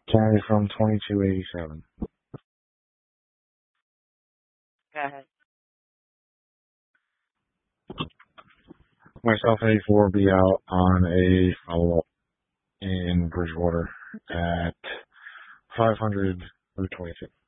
Carry from 2287. Go ahead. Myself and 84 will be out on a follow-up in Bridgewater at 500 Route 22.